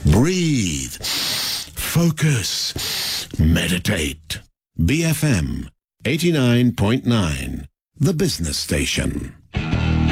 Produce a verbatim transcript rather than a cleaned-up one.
Breathe. Focus. Meditate. B F M eighty-nine point nine, the business station.